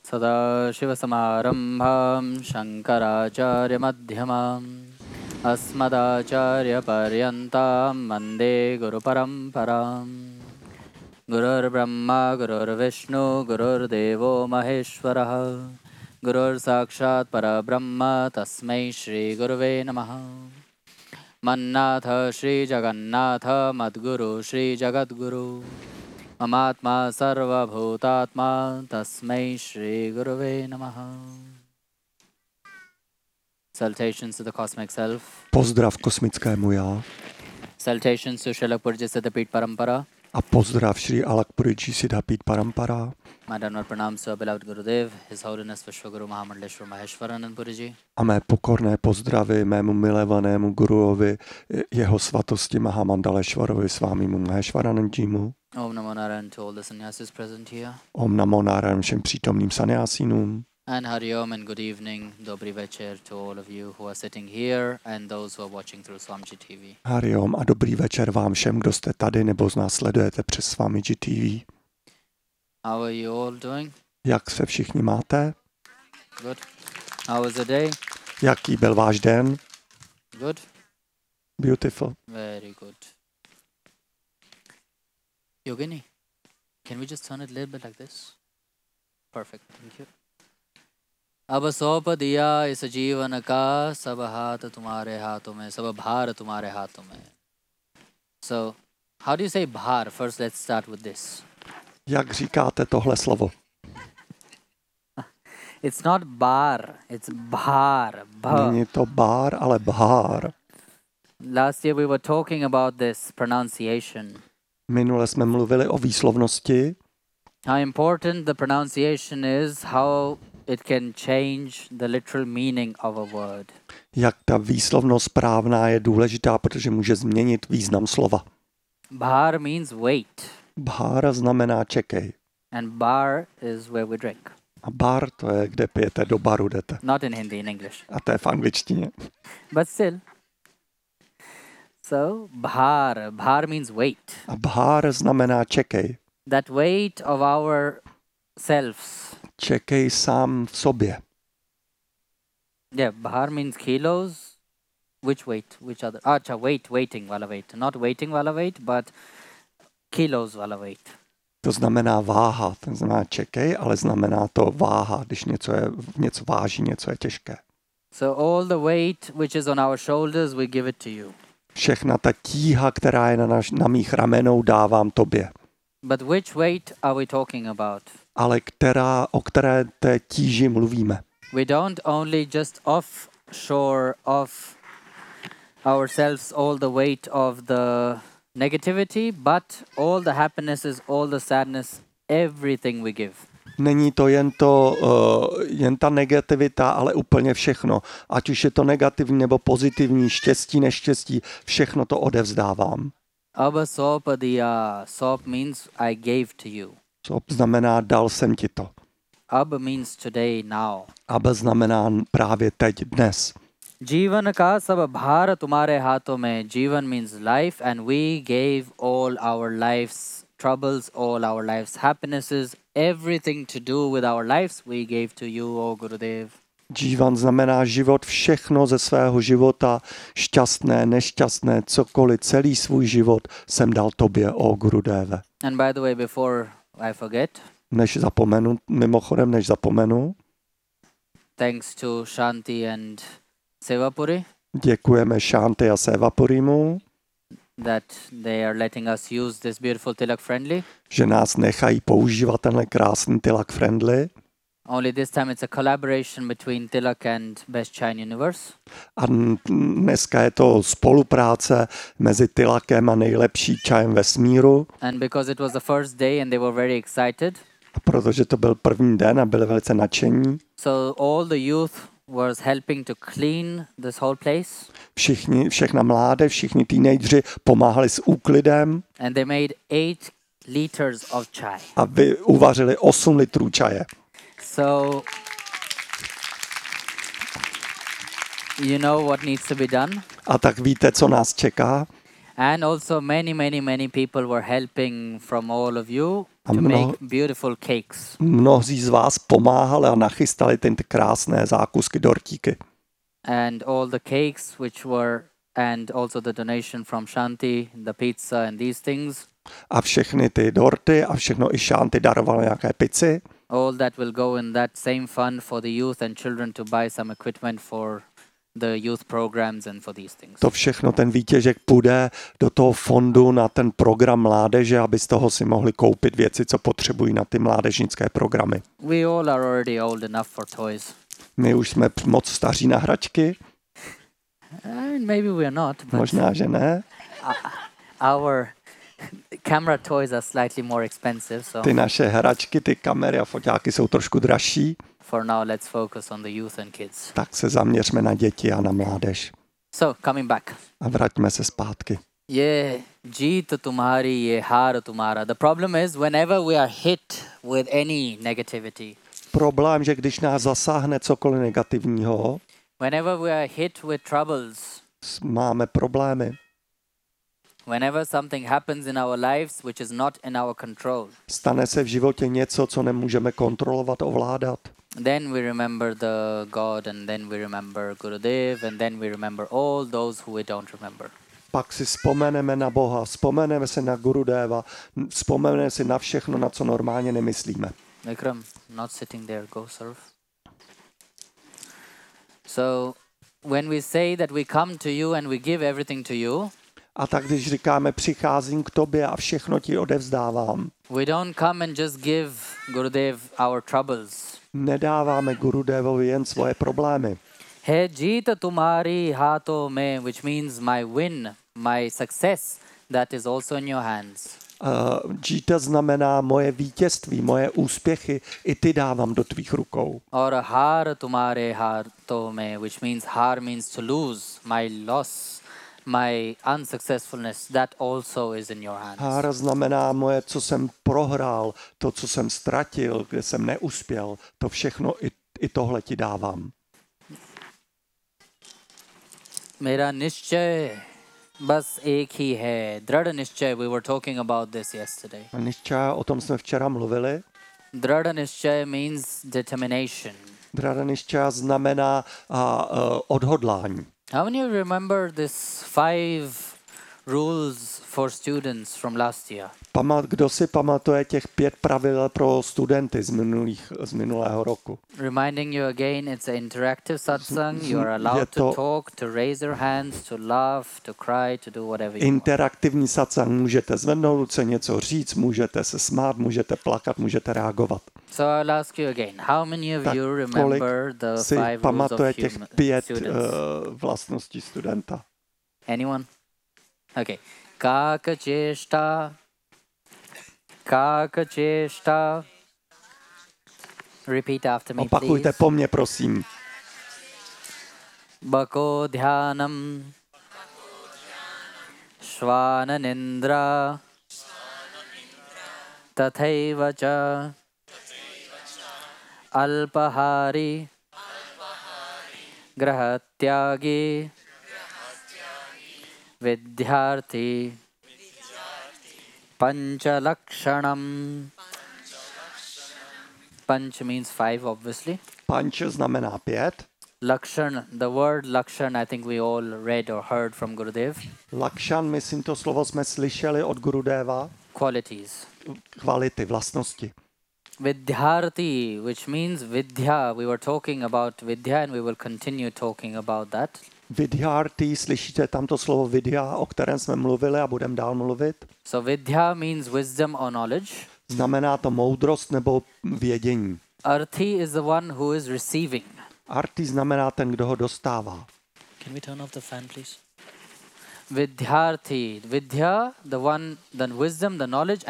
सदाशिवसमारम्भां शङ्कराचार्यमध्यमाम् अस्मदाचार्यपर्यन्तां वन्दे गुरुपरम्पराम् गुरुर्ब्रह्मा गुरुर्विष्णु गुरुर्देवो महेश्वरः गुरुर्साक्षात् परब्रह्म तस्मै श्रीगुरुवे नमः। मन्नाथ श्रीजगन्नाथ मद्गुरु श्रीजगद्गुरु ममात्मा सर्वभूतात्मा तस्मै श्रीगुरुवे नमः। Salutations to the cosmic self. Pozdrav kosmickému já. Salutations to Srila Purja Siddhapit Parampara. A pozdrav Shri Alakpurji Siddhapit Parampara. My downward pranams to our beloved Gurudev, His Holiness Vishwaguru Mahamandleshwar Maheshwaranand Purji. A mé pokorné pozdravy mému milovanému guruovi, jeho svatosti Mahamandaleshwarovi Svámimu Maheshwaranandjimu. Om Namo Narayan to all the sannyasis present here. Om Namo Narayan všem přítomným sannyasínům. And Hari Om and good evening, Dobry Večer to all of you who are sitting here and those who are watching through Swamiji TV. Hari Om a dobrý večer vám všem, kdo jste tady nebo z nás sledujete přes Swamiji TV. How are you all doing? Jak se všichni máte? Good. How was the day? Jaký byl váš den? Good. Beautiful. Very good. Yogini, can we just turn it a little bit like this? Perfect, thank you. अब सौंप दिया इस जीवन का सब हाथ तुम्हारे हाथों में सब भार तुम्हारे हाथों में. So, how do you say bhar? First, let's start with this. Jak říkáte tohle slovo? It's not bar, it's bhar. Není to bar, ale bhár. Last year we were talking about this pronunciation. Minule jsme mluvili o výslovnosti. How important the pronunciation is, how it can change the literal meaning of a word. Jak ta výslovnost správná je důležitá, protože může změnit význam slova. Bhar means wait. Bhár znamená čekej. And bar is where we drink. A bar to je, kde pijete, do baru jdete. Not in Hindi, in English. A to je v angličtině. But still. So, bhar. Bhar means wait. A bhár znamená čekej. That weight of our selves. Čekej sám v sobě. Yeah, bhar means kilos. Which weight? Which other? Acha, waiting wala wait. Not waiting wala wait, but kilos wala wait. To znamená váha. To znamená čekej, ale znamená to váha, když něco váží, něco je těžké. So all the weight which is on our shoulders, we give it to you. Všechna ta tíha, která je na mých ramenou, dávám tobě. But which weight are we talking about? Ale o které té tíži mluvíme? We don't only just offshore off ourselves all the weight of the negativity, but all the happinesses, all the sadness, everything we give. Není to jen ta negativita, ale úplně všechno. Ať už je to negativní nebo pozitivní, štěstí, neštěstí, všechno to odevzdávám. Abba sopadiya. Sop means I gave to you. Sop znamená dal jsem ti to. Ab means today, now. Ab znamená právě teď, dnes. Jivan ka sab bhar tumhare haathon mein. Jivan means life, and we gave all our life's troubles, all our life's happinesses, everything to do with our lives, we gave to you, O Gurudev. Jivan znamená život, všechno ze svého života, šťastné, nešťastné, cokoliv, celý svůj život jsem dal tobě, o Gurudeve. And by the way, before I forget, než zapomenu, thanks to Shanti and Sevapuri, děkujeme Shanti a Sevapurimu, that they are letting us use this beautiful Tilak Friendly. Že nás nechají používat tenhle krásný Tilak Friendly. Only this time it's a collaboration between Tilak and Best Chai Universe. A dneska je to spolupráce mezi Tilakem a nejlepší čajem vesmíru. And because it was the first day and they were very excited. A protože to byl první den a byli velice nadšení. So all the youth was helping to clean this whole place. Všechna mládež, všichni teenageři pomáhali s úklidem. And they made 8 liters of chai. A uvařili 8 litrů čaje. So you know what needs to be done. A tak víte, co nás čeká. And also many people were helping from all of you. A to make beautiful cakes. mnozí z vás pomáhali a nachystali ty krásné zákusky, dortíky. And all the cakes and also the donation from Shanti, the pizza and these things, A všechny ty dorty a všechno i Shanti daroval nějaké pici. all that will go in that same fund for the youth and children to buy some equipment for the youth programs and for these things. To všechno, ten výtěžek půjde do toho fondu na ten program mládeže, aby z toho si mohli koupit věci, co potřebují na ty mládežnické programy. We all are already old enough for toys. My už jsme moc staří na hračky, Maybe we are not, but možná, že ne. our camera toys are slightly more expensive. So Ty naše hračky, ty kamery a foťáky jsou trošku dražší, for now, let's focus on the youth and kids. tak se zaměřme na děti a na mládež. So coming back. A vraťme se zpátky. Ye jeet tumhari, ye haar tumhara. The problem is whenever we are hit with any negativity, Problém, že když nás zasáhne cokoliv negativního, whenever we are hit with troubles, máme problémy. whenever something happens in our lives which is not in our control, Stane se v životě něco, co nemůžeme kontrolovat, ovládat. then we remember the God, and then we remember Gurudev, and then we remember all those who we don't remember. Pak si vzpomeneme na Boha, vzpomeneme si na Gurudeva, vzpomeneme si na všechno, na co normálně nemyslíme. Vikram, not sitting there, go serve. So, when we say that we come to you and we give everything to you, A tak když říkáme, přicházím k tobě a všechno ti odevzdávám, we don't come and just give Gurudev our troubles. nedáváme Gurudevovi jen svoje problémy. Hai jeet tumhari haathon mein, which means my win, my success, that is also in your hands. Džíta znamená moje vítězství, moje úspěchy, i ty dávám do tvých rukou. Or haar tumhare haathon mein, which means haar means to lose, my loss, my unsuccessfulness, that also is in your hands. Hára znamená moje, co jsem prohrál, to, co jsem ztratil, kde jsem neuspěl, to všechno i tohle ti dávám. मेरा निश्चय बस एक ही है दृढ़ निश्चय. We were talking about this yesterday. Nišča, o tom jsme včera mluvili. दृढ़ निश्चय means determination. Dradanišča znamená odhodlání. How many of you remember this 5 rules for students from last year? Kdo si pamatuje těch 5 pravidel pro studenty z minulého roku? Reminding you again, it's an interactive satsang. You are allowed to talk, to raise your hands, to laugh, to cry, to do whatever you want. Interaktivní satsang, můžete zvednout ruce, něco říct, můžete se smát, můžete plakat, můžete reagovat. So I'll ask you again, how many of you remember the 5 si rules pamatuje of těch 5 students? vlastností studenta? Anyone? Okay. Kaka cheshta. Kaka cheshta. Repeat after me, Opakujte please. po mně, prosím. Bako dhyanam. Shvananindra. Tathaiva cha. Alpahari. Grahatyagi. Vidyarthi. Panchalakshanam. Panch means 5, obviously. Panč znamená 5. Lakshan, the word Lakshan, I think we all read or heard from Gurudev. Lakshan, myslím, to slovo jsme slyšeli od Gurudeva. Qualities. Kvality, vlastnosti. Vidyarthi, which means Vidya. We were talking about Vidya and we will continue talking about that. Vidyarthi, slyšíte tam to slovo vidya, o kterém jsme mluvili a budeme dál mluvit? So Vidya means wisdom or knowledge. Znamená to moudrost nebo vědění. Arthi is the one who is receiving. Arthi znamená ten, kdo ho dostává. Can we turn off the fan, please? Vidyarthi. Vidya, the one, the wisdom, the knowledge, and